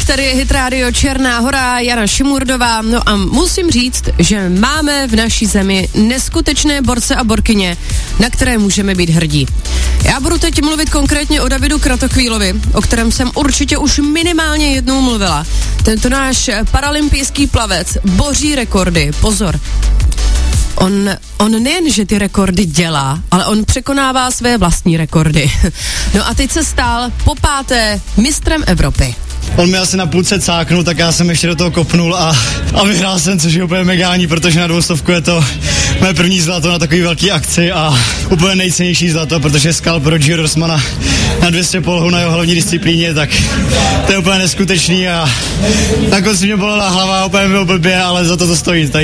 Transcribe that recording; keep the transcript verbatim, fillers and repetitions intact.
tak tady je Hit Radio Černá Hora, Jana Šimurdová. No a musím říct, že máme v naší zemi neskutečné borce a borkyně, na které můžeme být hrdí. Já budu teď mluvit konkrétně o Davidu Kratochvílovi, o kterém jsem určitě už minimálně jednou mluvila. Tento náš paralympijský plavec boří rekordy. Pozor. On, on nejen, že ty rekordy dělá, ale on překonává své vlastní rekordy. No a teď se stal po páté mistrem Evropy. On mi asi na půlce cáknul, tak já jsem ještě do toho kopnul a, a vyhrál jsem, což je úplně megální, protože na dvoustovku je to moje první zlato na takový velký akci a úplně nejcennější zlato, protože skalp Roger Dorsmana na dvě stě polhu na jeho hlavní disciplíně, tak to je úplně neskutečný a na konci mě bolela hlava, úplně bylo blbě, ale za to to stojí.